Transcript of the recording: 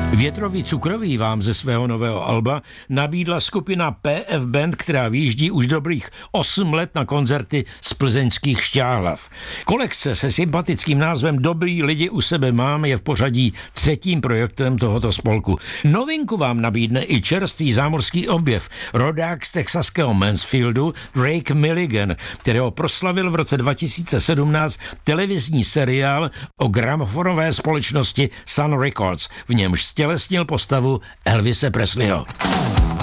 Větrový cukroví vám ze svého nového alba nabídla skupina PF Band, která vyjíždí už dobrých 8 let na koncerty z plzeňských Šťáhlav. Kolekce se sympatickým názvem Dobrý lidi u sebe mám je v pořadí 3. projektem tohoto spolku. Novinku vám nabídne i čerstvý zámořský objev, rodák z texaského Mansfieldu Drake Milligan, kterého proslavil v roce 2017 televizní seriál o gramofonové společnosti Sun Records, v němž stělesnil postavu Elvise Presleyho.